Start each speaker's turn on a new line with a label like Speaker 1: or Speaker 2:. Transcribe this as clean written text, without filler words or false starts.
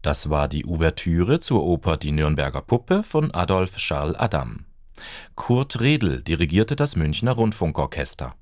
Speaker 1: Das war die Ouvertüre zur Oper Die Nürnberger Puppe von Adolphe Charles Adam. Kurt Redl dirigierte das Münchner Rundfunkorchester.